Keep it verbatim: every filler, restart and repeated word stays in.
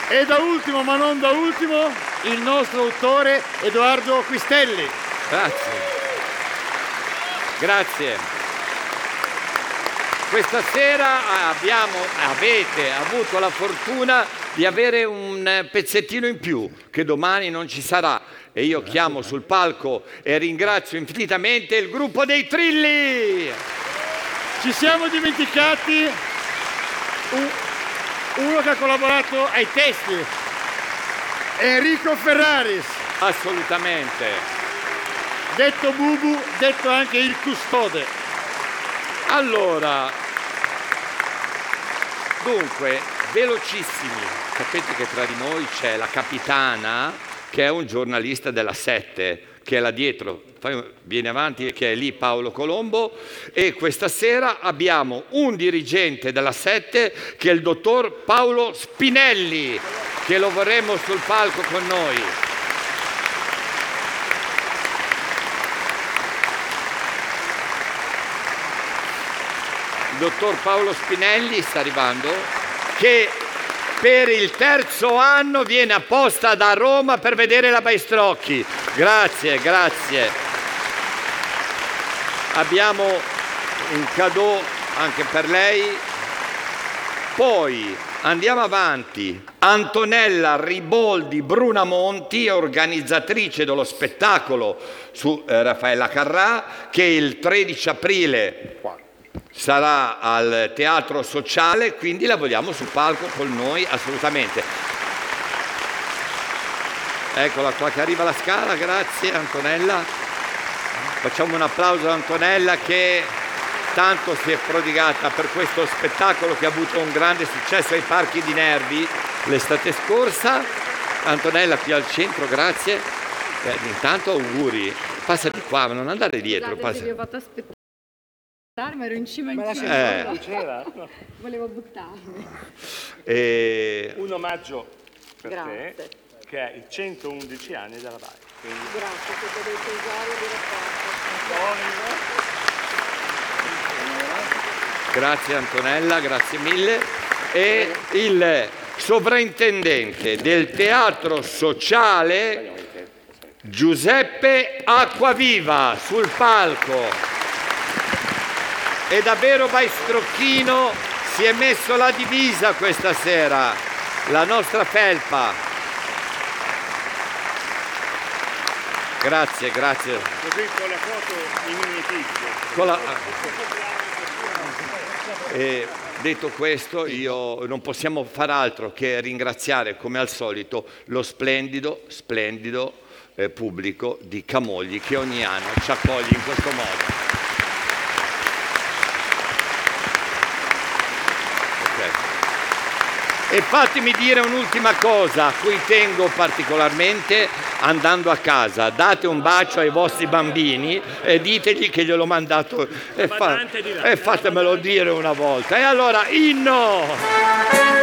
E da ultimo, ma non da ultimo, il nostro autore Edoardo Quistelli. Grazie. Grazie. Questa sera abbiamo, avete avuto la fortuna di avere un pezzettino in più, che domani non ci sarà. E io chiamo sul palco e ringrazio infinitamente il gruppo dei Trilli. Ci siamo dimenticati un, uno che ha collaborato ai testi, Enrico Ferraris. Assolutamente. Detto Bubu, detto anche il custode. Allora, dunque, velocissimi. Sapete che tra di noi c'è la capitana, che è un giornalista della Sette, che è là dietro, viene avanti, che è lì Paolo Colombo, e questa sera abbiamo un dirigente della Sette che è il dottor Paolo Spinelli, che lo vorremmo sul palco con noi. Il dottor Paolo Spinelli sta arrivando, che per il terzo anno viene apposta da Roma per vedere la Baistrocchi. Grazie, grazie. Abbiamo un cadeau anche per lei. Poi andiamo avanti. Antonella Riboldi Brunamonti, organizzatrice dello spettacolo su eh, Raffaella Carrà, che il tredici aprile sarà al Teatro Sociale, quindi la vogliamo sul palco con noi assolutamente. Eccola qua che arriva la scala, grazie Antonella. Facciamo un applauso a Antonella che tanto si è prodigata per questo spettacolo che ha avuto un grande successo ai Parchi di Nervi l'estate scorsa. Antonella qui al centro, grazie. Eh, intanto auguri. Passati qua, ma non andare dietro. Scusate, vi ho fatto aspettare. Ma ero in cima in cima. Eh. Volevo buttarmi. E... Un omaggio per Grazie. te, che è i centoundici anni della Vai. Quindi... Grazie, siete dei tesori di rapporto. Grazie Antonella, grazie mille. E il sovrintendente del Teatro Sociale Giuseppe Acquaviva sul palco. E davvero Baistrocchino si è messo la divisa questa sera, la nostra felpa. Grazie, grazie. Così con la foto in mimetizzo. Con la... E detto questo, io non possiamo far altro che ringraziare come al solito lo splendido, splendido eh, pubblico di Camogli che ogni anno ci accoglie in questo modo. E fatemi dire un'ultima cosa a cui tengo particolarmente andando a casa. Date un bacio ai vostri bambini e ditegli che gliel'ho mandato e, fa- e fatemelo dire una volta. E allora, inno!